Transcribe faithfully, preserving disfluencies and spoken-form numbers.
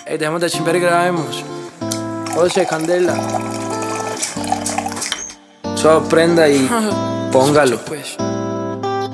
Ey, dejemos de chimper y grabemos. José, Candela. Sorprenda y póngalo.